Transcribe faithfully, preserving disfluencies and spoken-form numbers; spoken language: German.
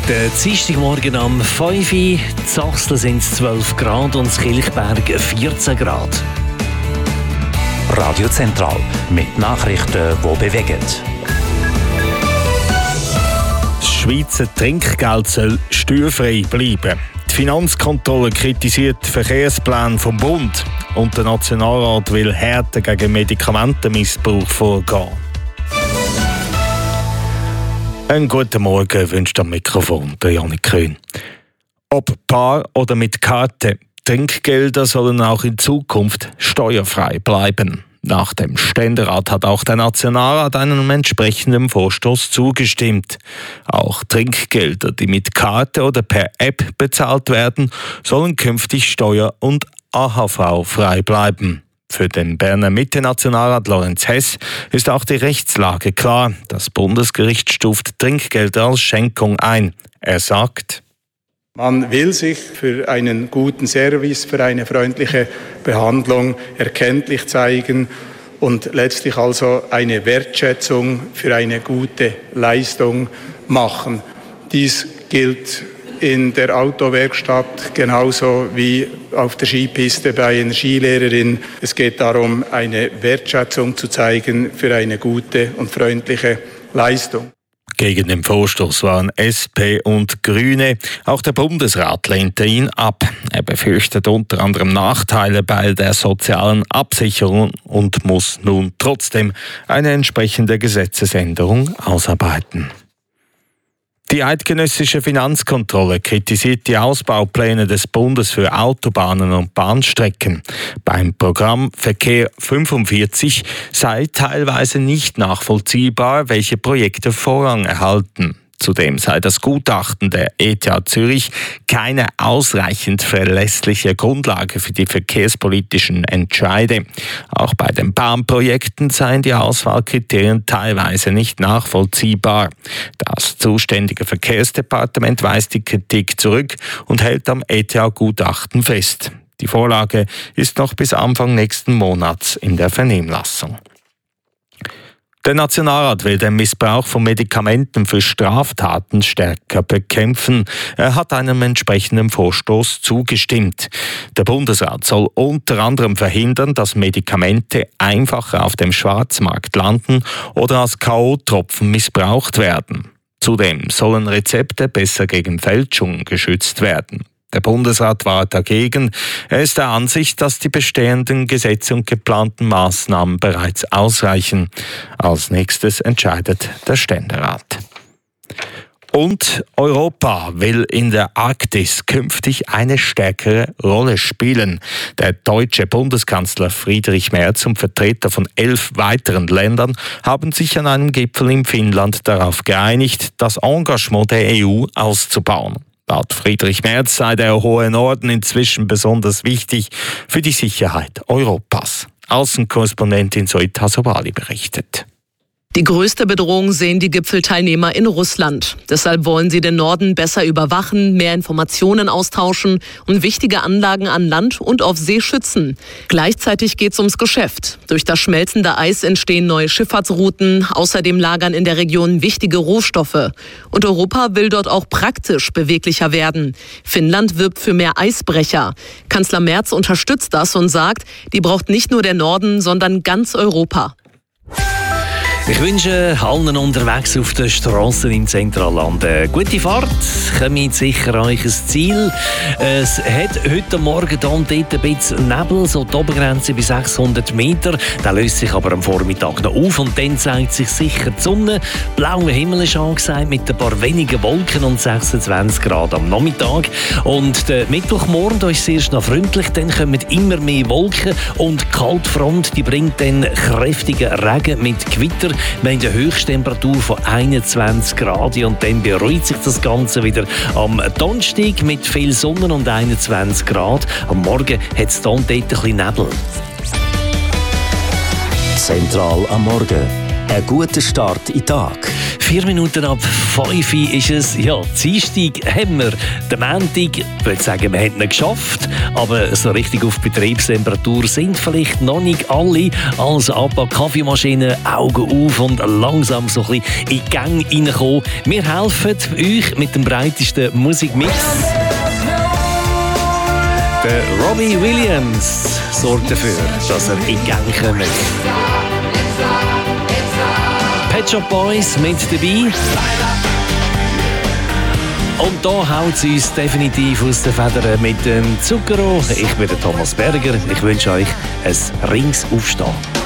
Der Dienstagmorgen am fünf Uhr, in Sachsen sind es zwölf Grad und in Kilchberg vierzehn Grad. Radio Zentral mit Nachrichten, die bewegen. Das Schweizer Trinkgeld soll steuerfrei bleiben. Die Finanzkontrolle kritisiert den Verkehrsplan vom Bund und der Nationalrat will härter gegen Medikamentenmissbrauch vorgehen. Einen guten Morgen wünscht am Mikrofon der Janik Köhn. Ob bar oder mit Karte, Trinkgelder sollen auch in Zukunft steuerfrei bleiben. Nach dem Ständerat hat auch der Nationalrat einem entsprechenden Vorstoß zugestimmt. Auch Trinkgelder, die mit Karte oder per App bezahlt werden, sollen künftig steuer- und A H V-frei bleiben. Für den Berner Mitte-Nationalrat Lorenz Hess ist auch die Rechtslage klar. Das Bundesgericht stuft Trinkgelder als Schenkung ein. Er sagt: Man will sich für einen guten Service, für eine freundliche Behandlung erkenntlich zeigen und letztlich also eine Wertschätzung für eine gute Leistung machen. Dies gilt in der Autowerkstatt genauso wie auf der Skipiste bei einer Skilehrerin. Es geht darum, eine Wertschätzung zu zeigen für eine gute und freundliche Leistung. Gegen den Vorstoß waren S P und Grüne. Auch der Bundesrat lehnte ihn ab. Er befürchtet unter anderem Nachteile bei der sozialen Absicherung und muss nun trotzdem eine entsprechende Gesetzesänderung ausarbeiten. Die eidgenössische Finanzkontrolle kritisiert die Ausbaupläne des Bundes für Autobahnen und Bahnstrecken. Beim Programm Verkehr fünfundvierzig sei teilweise nicht nachvollziehbar, welche Projekte Vorrang erhalten. Zudem sei das Gutachten der E T H Zürich keine ausreichend verlässliche Grundlage für die verkehrspolitischen Entscheide. Auch bei den Bahnprojekten seien die Auswahlkriterien teilweise nicht nachvollziehbar. Das zuständige Verkehrsdepartement weist die Kritik zurück und hält am E T H-Gutachten fest. Die Vorlage ist noch bis Anfang nächsten Monats in der Vernehmlassung. Der Nationalrat will den Missbrauch von Medikamenten für Straftaten stärker bekämpfen. Er hat einem entsprechenden Vorstoß zugestimmt. Der Bundesrat soll unter anderem verhindern, dass Medikamente einfacher auf dem Schwarzmarkt landen oder als K O-Tropfen missbraucht werden. Zudem sollen Rezepte besser gegen Fälschung geschützt werden. Der Bundesrat war dagegen. Er ist der Ansicht, dass die bestehenden Gesetze und geplanten Maßnahmen bereits ausreichen. Als nächstes entscheidet der Ständerat. Und Europa will in der Arktis künftig eine stärkere Rolle spielen. Der deutsche Bundeskanzler Friedrich Merz und Vertreter von elf weiteren Ländern haben sich an einem Gipfel in Finnland darauf geeinigt, das Engagement der E U auszubauen. Laut Friedrich Merz sei der hohe Norden inzwischen besonders wichtig für die Sicherheit Europas. Außenkorrespondentin Zoita Sobali berichtet. Die größte Bedrohung sehen die Gipfelteilnehmer in Russland. Deshalb wollen sie den Norden besser überwachen, mehr Informationen austauschen und wichtige Anlagen an Land und auf See schützen. Gleichzeitig geht es ums Geschäft. Durch das schmelzende Eis entstehen neue Schifffahrtsrouten. Außerdem lagern in der Region wichtige Rohstoffe. Und Europa will dort auch praktisch beweglicher werden. Finnland wirbt für mehr Eisbrecher. Kanzler Merz unterstützt das und sagt, die braucht nicht nur der Norden, sondern ganz Europa. Ich wünsche allen unterwegs auf den Strassen im Zentralland eine gute Fahrt. Kommt sicher an euch Ziel. Es hat heute Morgen hier und dort ein bisschen Nebel, so die Obergrenze bei sechshundert Meter. Der löst sich aber am Vormittag noch auf und dann zeigt sich sicher die Sonne. Blauer Himmel ist angesagt mit ein paar wenigen Wolken und sechsundzwanzig Grad am Nachmittag. Und der Mittwochmorgen da ist es erst noch freundlich, dann kommen immer mehr Wolken und die Kaltfront die bringt dann kräftigen Regen mit Gewitter. Wir haben eine Höchsttemperatur von einundzwanzig Grad und dann beruhigt sich das Ganze wieder am Donnerstag mit viel Sonne und einundzwanzig Grad. Am Morgen hat es dann dort ein bisschen Nebel. Zentral am Morgen. Ein guter Start in den Tag. Vier Minuten ab fünf ist es. Ja, Dienstag haben wir. Den Montag, ich würde sagen, wir haben ihn geschafft. Aber so richtig auf Betriebstemperatur sind vielleicht noch nicht alle. Also ab an die Kaffeemaschine, Augen auf und langsam so ein bisschen in die Gänge reinkommen. Wir helfen euch mit dem breitesten Musikmix. Der Robbie Williams sorgt dafür, dass er in die Gänge kommt. Pet Shop Boys mit dabei. Und da haut es uns definitiv aus den Federn mit dem Zucchero. Ich bin der Thomas Berger. Ich wünsche euch ein Ringsaufstehen.